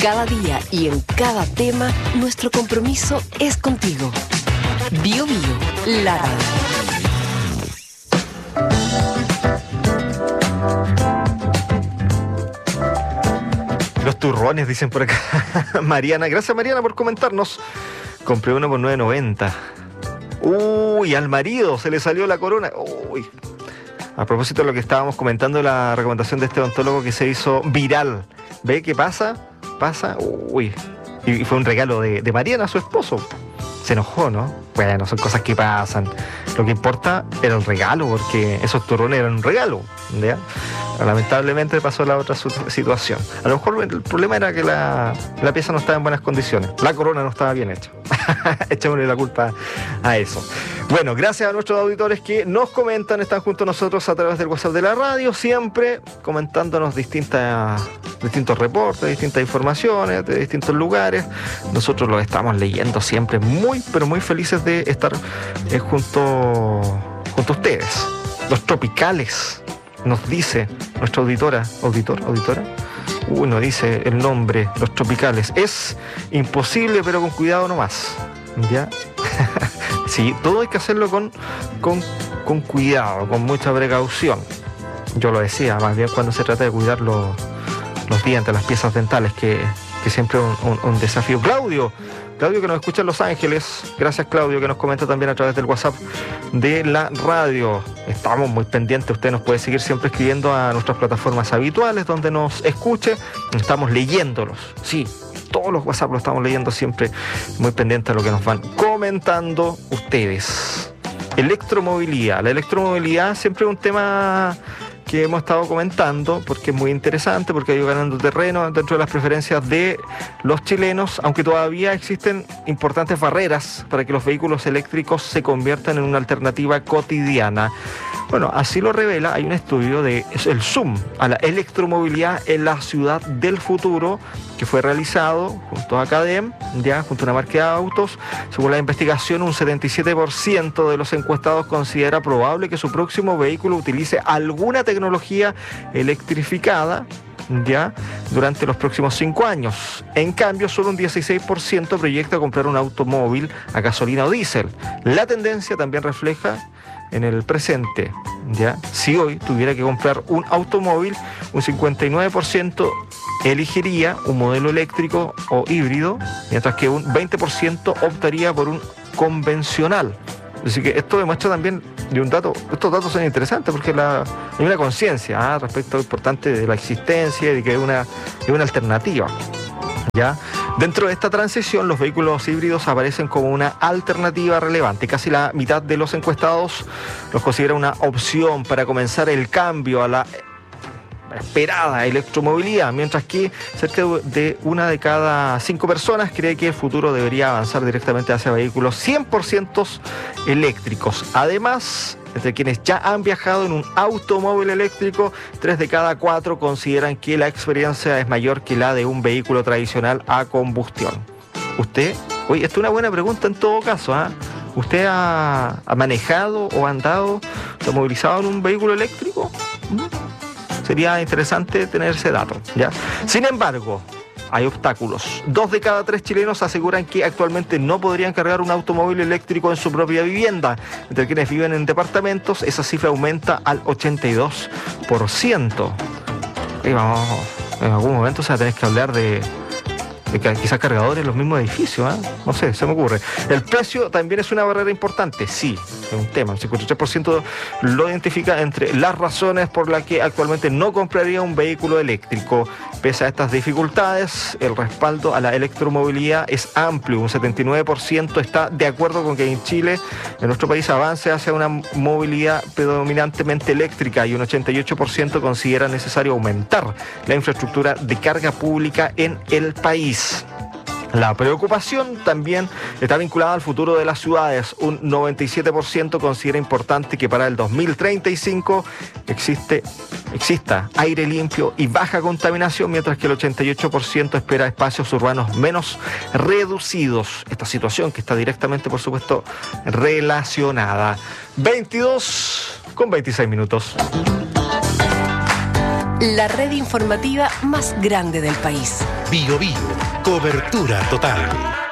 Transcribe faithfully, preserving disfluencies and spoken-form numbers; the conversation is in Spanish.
Cada día y en cada tema, nuestro compromiso es contigo. Bio Bio, la radio. Los turrones, dicen por acá. Mariana, gracias Mariana por comentarnos. Compré uno por nueve noventa. Uy, al marido se le salió la corona. Uy. A propósito de lo que estábamos comentando, la recomendación de este odontólogo que se hizo viral. ¿Ve qué pasa? Pasa. Uy. Y fue un regalo de, de Mariana a su esposo. Se enojó, ¿no? Bueno, son cosas que pasan. Lo que importa era el regalo, porque esos turrones eran un regalo, ¿ya? Lamentablemente pasó la otra situación. A lo mejor el problema era que la, la pieza no estaba en buenas condiciones. La corona no estaba bien hecha. Echémosle la culpa a eso. Bueno, gracias a nuestros auditores que nos comentan, están junto a nosotros a través del WhatsApp de la radio, siempre comentándonos distintas, distintos reportes, distintas informaciones de distintos lugares. Nosotros los estamos leyendo siempre, muy, pero muy felices de estar eh, junto, junto a ustedes. Los tropicales. Nos dice nuestra auditora, auditor, auditora, uy, nos dice el nombre, los tropicales. Es imposible, pero con cuidado nomás. ¿Ya? Sí, todo hay que hacerlo con, con, con cuidado, con mucha precaución. Yo lo decía, más bien cuando se trata de cuidar los, los dientes, las piezas dentales, que, que siempre es un, un, un desafío. Claudio, Claudio que nos escucha en Los Ángeles, gracias Claudio que nos comenta también a través del WhatsApp de la radio. Estamos muy pendientes, usted nos puede seguir siempre escribiendo a nuestras plataformas habituales donde nos escuche, estamos leyéndolos, sí, todos los WhatsApp los estamos leyendo siempre, muy pendientes a lo que nos van comentando ustedes. Electromovilidad, la electromovilidad siempre es un tema que hemos estado comentando porque es muy interesante, porque ha ido ganando terreno dentro de las preferencias de los chilenos, aunque todavía existen importantes barreras para que los vehículos eléctricos se conviertan en una alternativa cotidiana. Bueno, así lo revela, hay un estudio de el Zoom a la electromovilidad en la ciudad del futuro, que fue realizado junto a Cadem, ya junto a una marca de autos. Según la investigación, un setenta y siete por ciento de los encuestados considera probable que su próximo vehículo utilice alguna tecnología electrificada, ya, durante los próximos cinco años. En cambio, solo un dieciséis por ciento proyecta comprar un automóvil a gasolina o diésel. La tendencia también refleja en el presente, ¿ya? Si hoy tuviera que comprar un automóvil, un cincuenta y nueve por ciento elegiría un modelo eléctrico o híbrido, mientras que un veinte por ciento optaría por un convencional. Así que esto demuestra también de un dato, estos datos son interesantes porque la, hay una conciencia ¿ah? respecto a lo importante de la existencia y de que es una, es una alternativa. ¿Ya? Dentro de esta transición, los vehículos híbridos aparecen como una alternativa relevante. Casi la mitad de los encuestados los considera una opción para comenzar el cambio a la esperada electromovilidad, mientras que cerca de una de cada cinco personas cree que el futuro debería avanzar directamente hacia vehículos cien por ciento eléctricos. Además, entre quienes ya han viajado en un automóvil eléctrico, tres de cada cuatro consideran que la experiencia es mayor que la de un vehículo tradicional a combustión. ¿Usted? Oye, esta es una buena pregunta en todo caso, ¿ah? ¿eh? ¿Usted ha, ha manejado o ha andado, se ha movilizado en un vehículo eléctrico? ¿Mm? Sería interesante tener ese dato, ¿ya? Sin embargo, hay obstáculos. Dos de cada tres chilenos aseguran que actualmente no podrían cargar un automóvil eléctrico en su propia vivienda. Entre quienes viven en departamentos, esa cifra aumenta al ochenta y dos por ciento. Y vamos, en algún momento se va a tener que hablar de, de quizás cargadores en los mismos edificios, ¿eh? No sé, se me ocurre. El precio también es una barrera importante, sí, es un tema. El cincuenta y tres por ciento lo identifica entre las razones por las que actualmente no compraría un vehículo eléctrico. Pese a estas dificultades, el respaldo a la electromovilidad es amplio. Un setenta y nueve por ciento está de acuerdo con que en Chile, en nuestro país, avance hacia una movilidad predominantemente eléctrica y un ochenta y ocho por ciento considera necesario aumentar la infraestructura de carga pública en el país. La preocupación también está vinculada al futuro de las ciudades. Un noventa y siete por ciento considera importante que para el dos mil treinta y cinco existe, exista aire limpio y baja contaminación, mientras que el ochenta y ocho por ciento espera espacios urbanos menos reducidos. Esta situación que está directamente, por supuesto, relacionada. veintidós con veintiséis minutos. la red informativa más grande del país. Bio Bio, cobertura total.